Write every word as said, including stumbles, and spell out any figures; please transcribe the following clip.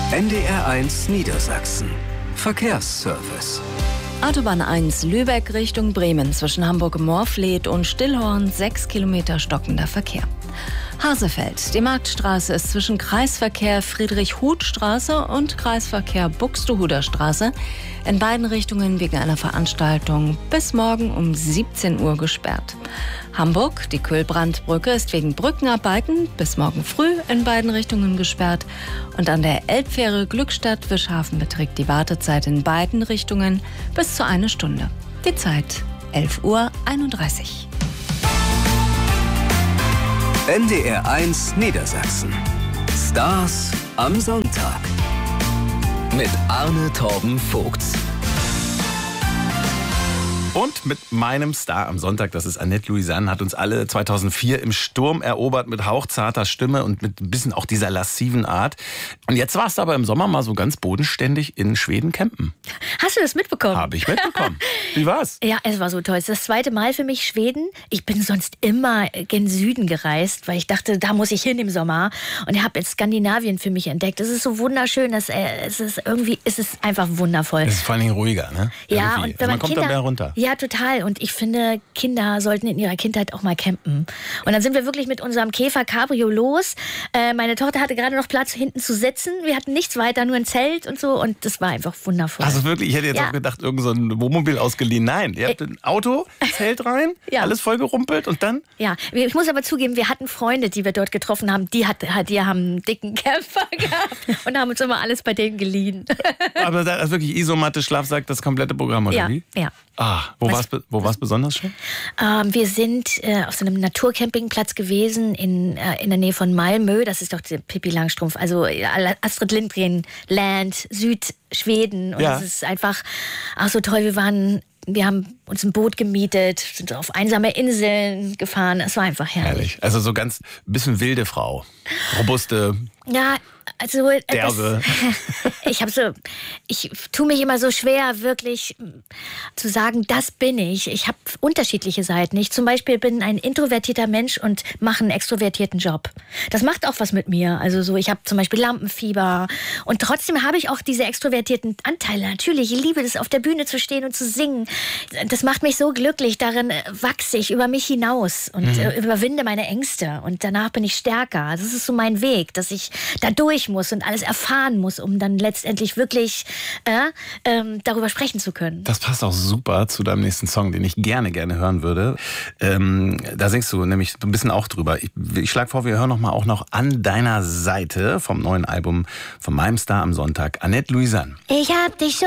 N D R eins Niedersachsen. Verkehrsservice. Autobahn eins Lübeck Richtung Bremen zwischen Hamburg-Morfleet und Stillhorn, sechs Kilometer stockender Verkehr. Hasefeld. Die Marktstraße ist zwischen Kreisverkehr Friedrich-Huth-Straße und Kreisverkehr Buxtehuder Straße in beiden Richtungen wegen einer Veranstaltung bis morgen um siebzehn Uhr gesperrt. Hamburg. Die Kühlbrandbrücke ist wegen Brückenarbeiten bis morgen früh in beiden Richtungen gesperrt. Und an der Elbfähre Glückstadt-Wischhafen beträgt die Wartezeit in beiden Richtungen bis zu eine Stunde. Die Zeit elf Uhr einunddreißig. N D R eins Niedersachsen. Stars am Sonntag. Mit Arne Torben Vogts. Und mit meinem Star am Sonntag, das ist Annette Louisanne, hat uns alle zweitausendvier im Sturm erobert mit hauchzarter Stimme und mit ein bisschen auch dieser lassiven Art. Und jetzt warst du aber im Sommer mal so ganz bodenständig in Schweden campen. Hast du das mitbekommen? Habe ich mitbekommen. Wie war's? Ja, es war so toll. Es ist das zweite Mal für mich Schweden. Ich bin sonst immer gen Süden gereist, weil ich dachte, da muss ich hin im Sommer. Und ich habe jetzt Skandinavien für mich entdeckt. Es ist so wunderschön. Es, es ist irgendwie, es ist einfach wundervoll. Es ist vor allen Dingen ruhiger, ne? Ja, irgendwie. und wenn man man kommt Kinder, da mehr runter. Ja, total. Und ich finde, Kinder sollten in ihrer Kindheit auch mal campen. Und dann sind wir wirklich mit unserem Käfer Cabrio los. Äh, meine Tochter hatte gerade noch Platz, hinten zu sitzen. Wir hatten nichts weiter, nur ein Zelt und so. Und das war einfach wundervoll. Also wirklich, ich hätte jetzt Ja. auch gedacht, irgend so ein Wohnmobil ausgeliehen. Nein, ihr habt ein Auto, Zelt rein, Ja. alles vollgerumpelt und dann? Ja, ich muss aber zugeben, wir hatten Freunde, die wir dort getroffen haben, die, hat, die haben einen dicken Camper gehabt und haben uns immer alles bei denen geliehen. Aber da ist wirklich Isomatte, Schlafsack, das komplette Programm, oder Ja, wie? ja. Ah, wo Was- war's, be- wo war's besonders schön? Ähm, wir sind äh, auf so einem Naturcampingplatz gewesen in, äh, in der Nähe von Malmö. Das ist doch der Pippi Langstrumpf, also äh, Astrid Lindgren Land, Südschweden. Und Ja. es ist einfach ach so toll. Wir waren, wir haben uns ein Boot gemietet, sind auf einsame Inseln gefahren. Es war einfach herrlich. Herrlich. Also so ganz ein bisschen wilde Frau. Robuste, Ja, also äh, derbe. Das, ich habe so, ich tue mich immer so schwer, wirklich zu sagen, das bin ich. Ich habe unterschiedliche Seiten. Ich zum Beispiel bin ein introvertierter Mensch und mache einen extrovertierten Job. Das macht auch was mit mir. Also so, ich habe zum Beispiel Lampenfieber und trotzdem habe ich auch diese extrovertierten Anteile. Natürlich, ich liebe es, auf der Bühne zu stehen und zu singen. Das macht mich so glücklich. Darin äh, wachse ich über mich hinaus und Mhm. äh, überwinde meine Ängste. Und danach bin ich stärker. Das ist so mein Weg, dass ich da durch muss und alles erfahren muss, um dann letztendlich wirklich äh, ähm, darüber sprechen zu können. Das passt auch super zu deinem nächsten Song, den ich gerne, gerne hören würde. Ähm, da singst du nämlich ein bisschen auch drüber. Ich, ich schlage vor, wir hören noch mal auch noch An deiner Seite vom neuen Album von meinem Star am Sonntag, Annette Louisanne. Ich hab dich so